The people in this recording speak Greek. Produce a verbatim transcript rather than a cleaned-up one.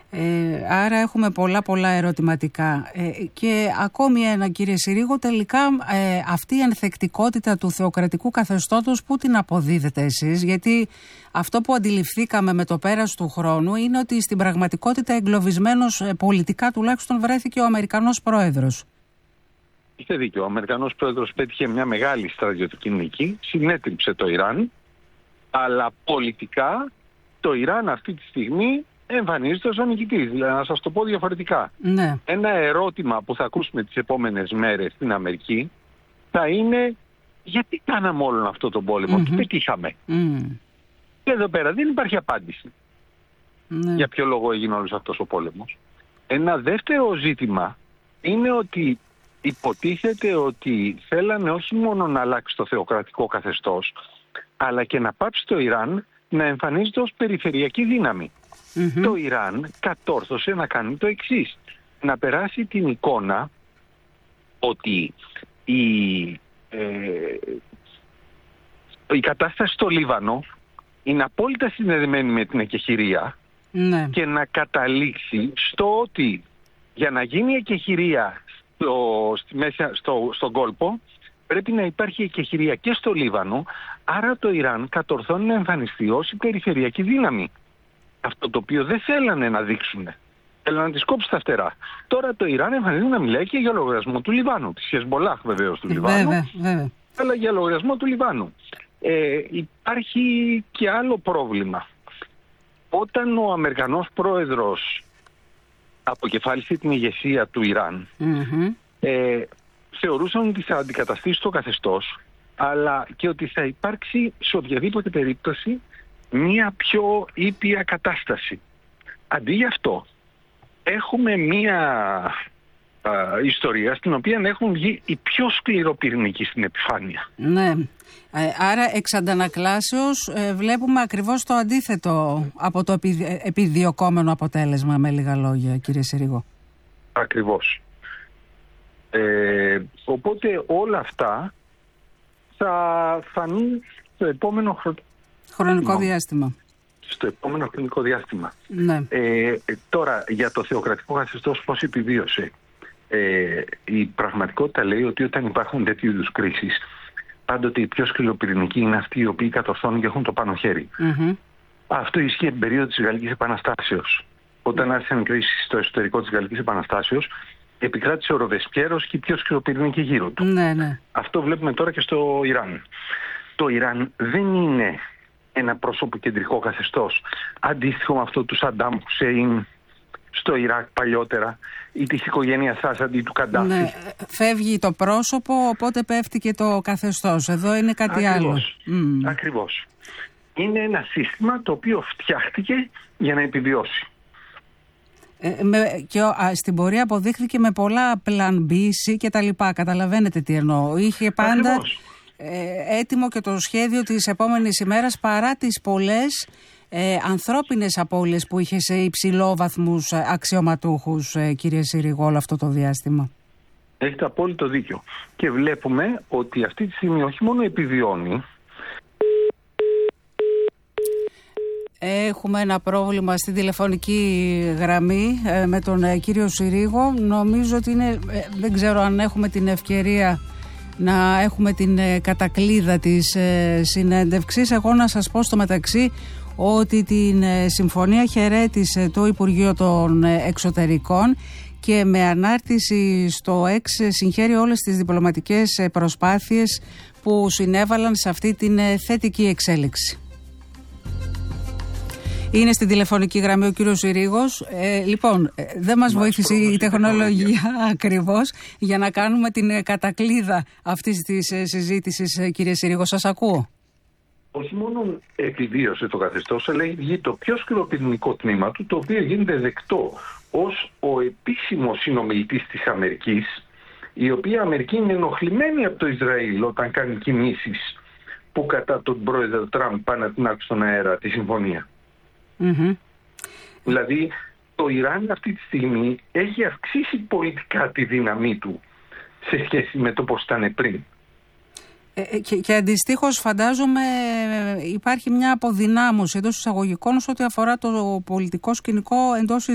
Ε, άρα έχουμε πολλά πολλά ερωτηματικά. Ε, και ακόμη ένα, κύριε Συρίγο, τελικά ε, αυτή η ανθεκτικότητα του θεοκρατικού καθεστώτος πού την αποδίδετε εσείς? Γιατί αυτό που αντιληφθήκαμε με το πέρας του χρόνου είναι ότι στην πραγματικότητα εγκλωβισμένος ε, πολιτικά τουλάχιστον βρέθηκε ο Αμερικανός πρόεδρος. Είστε δίκιο. Ο Αμερικανός πρόεδρος πέτυχε μια μεγάλη στρατιωτική νίκη, συνέτριψε το Ιράν, αλλά πολιτικά το Ιράν αυτή τη στιγμή εμφανίζεται ως ο νικητής. Δηλαδή, να σας το πω διαφορετικά. Ναι. Ένα ερώτημα που θα ακούσουμε τις επόμενες μέρες στην Αμερική θα είναι γιατί κάναμε όλον αυτό τον πόλεμο, mm-hmm. τι πετύχαμε. Mm. Και εδώ πέρα δεν υπάρχει απάντηση. Ναι. Για ποιο λόγο έγινε όλος αυτός ο πόλεμος. Ένα δεύτερο ζήτημα είναι ότι υποτίθεται ότι θέλανε όχι μόνο να αλλάξει το θεοκρατικό καθεστώς, αλλά και να πάψει το Ιράν να εμφανίζεται ως περιφερειακή δύναμη. Mm-hmm. Το Ιράν κατόρθωσε να κάνει το εξής. Να περάσει την εικόνα ότι η, ε, η κατάσταση στο Λίβανο είναι απόλυτα συνδεδεμένη με την εκεχηρία mm-hmm. και να καταλήξει στο ότι για να γίνει η εκεχηρία στο, στη μέση, στο, στον κόλπο πρέπει να υπάρχει εκεχηρία και στο Λίβανο, άρα το Ιράν κατορθώνει να εμφανιστεί ως η περιφερειακή δύναμη. Αυτό το οποίο δεν θέλανε να δείξουν. Θέλανε να τις κόψει τα φτερά. Τώρα το Ιράν εμφανίζεται να μιλάει και για λογαριασμό του Λιβάνου. Της Χεσμολάχ βεβαίως του Λιβάνου. Βέβαια, βέβαια. Αλλά για λογαριασμό του Λιβάνου. Ε, υπάρχει και άλλο πρόβλημα. Όταν ο Αμερικανός πρόεδρος αποκεφάλισε την ηγεσία του Ιράν, mm-hmm. ε, θεωρούσαν ότι θα αντικαταστήσει το καθεστώς, αλλά και ότι θα υπάρξει σε οποιαδήποτε περίπτωση μία πιο ήπια κατάσταση. Αντί γι' αυτό, έχουμε μία α, ιστορία στην οποία έχουν βγει οι πιο σκληροπυρηνικοί στην επιφάνεια. Ναι. Ε, άρα εξ αντανακλάσεως ε, βλέπουμε ακριβώς το αντίθετο από το επι, επιδιωκόμενο αποτέλεσμα, με λίγα λόγια, κύριε Συρίγο. Ακριβώς. Ε, οπότε όλα αυτά θα φανούν στο επόμενο χρόνο. Χρονικό no. διάστημα. Στο επόμενο χρονικό διάστημα. Ναι. Ε, τώρα, για το θεοκρατικό καθεστώς πώς επιβίωσε. Ε, η πραγματικότητα λέει ότι όταν υπάρχουν τέτοιου είδους κρίσεις, πάντοτε οι πιο σκληροπυρηνικοί είναι αυτοί οι οποίοι κατορθώνουν και έχουν το πάνω χέρι. Mm-hmm. Αυτό ισχύει την περίοδο της Γαλλικής Επαναστάσεως. Όταν άρχισαν οι κρίσεις στο εσωτερικό της Γαλλικής Επαναστάσεως, επικράτησε ο Ροβεσπιέρος και οι πιο σκληροπυρηνικοί γύρω του. Ναι, ναι. Αυτό βλέπουμε τώρα και στο Ιράν. Το Ιράν δεν είναι ένα πρόσωπο κεντρικό καθεστώς αντίστοιχο με αυτό του Σαντάμ Χουσέιν στο Ιράκ παλιότερα ή της οικογένειας Άσαντ ή του Καντάφη. Ναι, φεύγει το πρόσωπο, οπότε πέφτει και το καθεστώς. Εδώ είναι κάτι Ακριβώς. άλλο. Mm. Ακριβώς. Είναι ένα σύστημα το οποίο φτιάχτηκε για να επιβιώσει. Ε, με, και α, στην πορεία αποδείχθηκε με πολλά πλαν B, C και τα λοιπά. Καταλαβαίνετε τι εννοώ. Είχε πάντα ε, έτοιμο και το σχέδιο της επόμενης ημέρας παρά τις πολλές ε, ανθρώπινες απώλειες που είχε σε υψηλόβαθμους αξιωματούχους, ε, κύριε Συρίγο, όλο αυτό το διάστημα. Έχετε απόλυτο δίκιο. Και βλέπουμε ότι αυτή τη στιγμή όχι μόνο επιβιώνει. Έχουμε ένα πρόβλημα στην τηλεφωνική γραμμή ε, με τον ε, κύριο Συρίγο. Νομίζω ότι είναι, ε, δεν ξέρω αν έχουμε την ευκαιρία να έχουμε την ε, κατακλείδα της ε, συνέντευξης. Εγώ να σας πω στο μεταξύ ότι την ε, συμφωνία χαιρέτησε το Υπουργείο των ε, Εξωτερικών και με ανάρτηση στο X συγχαίρει όλες τις διπλωματικές ε, προσπάθειες που συνέβαλαν σε αυτή την ε, θετική εξέλιξη. Είναι στην τηλεφωνική γραμμή ο κύριος Συρίγος. Ε, λοιπόν, ε, δεν μας βοήθησε η τεχνολογία ακριβώς για να κάνουμε την ε, κατακλείδα αυτής της ε, συζήτησης, ε, κύριε Συρίγο. Σας ακούω. Όχι μόνο επιβίωσε το καθεστώς, αλλά έχει βγει το πιο σκληροπυρηνικό τμήμα του, το οποίο γίνεται δεκτό ως ο επίσημος συνομιλητής της Αμερικής, η οποία Αμερική είναι ενοχλημένη από το Ισραήλ όταν κάνει κινήσεις που κατά τον πρόεδρο Τραμπ πάνε να την άκουσαν στον αέρα τη συμφωνία. Mm-hmm. Δηλαδή το Ιράν αυτή τη στιγμή έχει αυξήσει πολιτικά τη δύναμή του σε σχέση με το πώς ήταν πριν. Ε, και, και αντιστοίχως φαντάζομαι υπάρχει μια αποδυνάμωση εντός εισαγωγικών σε ό,τι αφορά το πολιτικό σκηνικό εντός